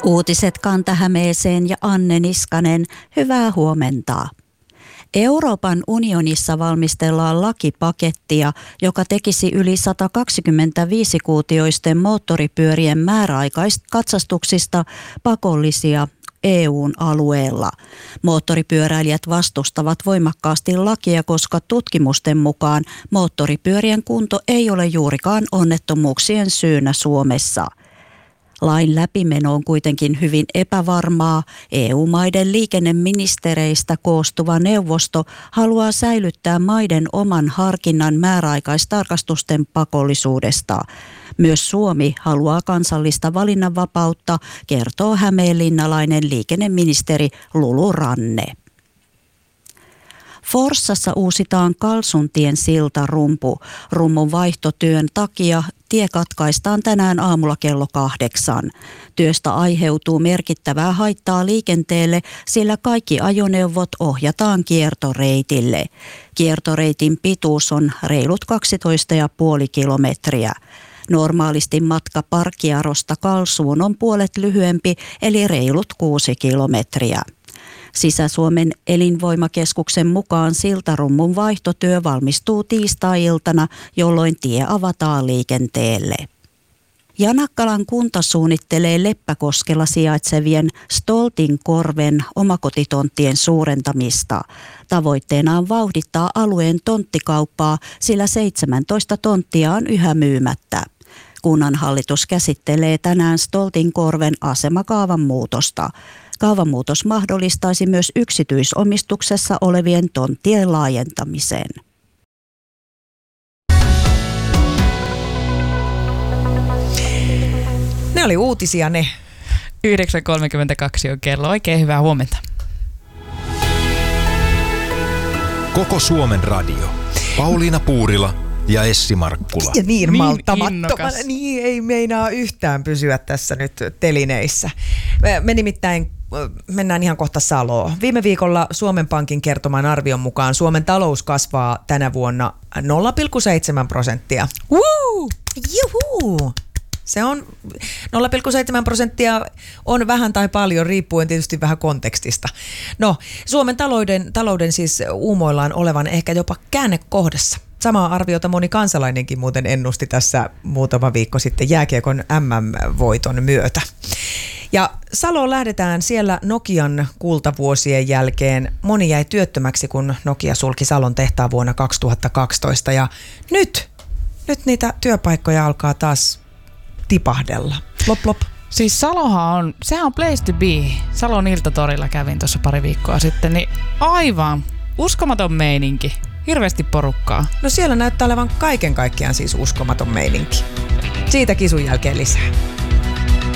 Uutiset Kanta-Hämeeseen ja Anne Niskanen, hyvää huomenta. Euroopan unionissa valmistellaan lakipakettia, joka tekisi yli 125-kuutioisten moottoripyörien määräaikaiskatsastuksista pakollisia EU:n alueella. Moottoripyöräilijät vastustavat voimakkaasti lakia, koska tutkimusten mukaan moottoripyörien kunto ei ole juurikaan onnettomuuksien syynä Suomessa. Lain läpimeno on kuitenkin hyvin epävarmaa. EU-maiden liikenneministereistä koostuva neuvosto haluaa säilyttää maiden oman harkinnan määräaikaistarkastusten pakollisuudesta. Myös Suomi haluaa kansallista valinnanvapautta, kertoo hämeenlinnalainen liikenneministeri Lulu Ranne. Forssassa uusitaan Kalsuntien siltarumpu. Rummun vaihtotyön takia tie katkaistaan tänään aamulla kello 8. Työstä aiheutuu merkittävää haittaa liikenteelle, sillä kaikki ajoneuvot ohjataan kiertoreitille. Kiertoreitin pituus on reilut 12,5 kilometriä. Normaalisti matka Parkkiarosta Kalsuun on puolet lyhyempi, eli reilut 6 kilometriä. Sisä-Suomen elinvoimakeskuksen mukaan siltarummun vaihtotyö valmistuu tiistai-iltana, jolloin tie avataan liikenteelle. Janakkalan kunta suunnittelee Leppäkoskella sijaitsevien Stoltinkorven omakotitonttien suurentamista. Tavoitteena on vauhdittaa alueen tonttikauppaa, sillä 17 tonttia on yhä myymättä. Kunnanhallitus käsittelee tänään Stoltinkorven asemakaavan muutosta. Kaavamuutos mahdollistaisi myös yksityisomistuksessa olevien tonttien laajentamisen. Ne oli uutisia ne. 9.32 on kello. Oikein hyvää huomenta. Koko Suomen radio. Pauliina Puurila ja Essi Markkula. Ja niin malttamattomana. Niin ei meinaa yhtään pysyä tässä nyt telineissä. Me nimittäin mennään ihan kohta Saloon. Viime viikolla Suomen Pankin kertoman arvion mukaan Suomen talous kasvaa tänä vuonna 0,7%. Juhuu! Se on 0,7% on vähän tai paljon, riippuen tietysti vähän kontekstista. No, Suomen talouden siis uumoillaan olevan ehkä jopa käännekohdassa. Samaa arviota moni kansalainenkin muuten ennusti tässä muutama viikko sitten jääkiekon MM-voiton myötä. Ja Saloon lähdetään siellä Nokian kultavuosien jälkeen. Moni jäi työttömäksi, kun Nokia sulki Salon tehtaan vuonna 2012. Ja nyt niitä työpaikkoja alkaa taas tipahdella. Lop. Siis sehän on place to be. Salon Iltatorilla kävin tuossa pari viikkoa sitten, niin aivan uskomaton meininki. Hirveästi porukkaa. No siellä näyttää olevan kaiken kaikkiaan siis uskomaton meininki. Siitä kisun jälkeen lisää.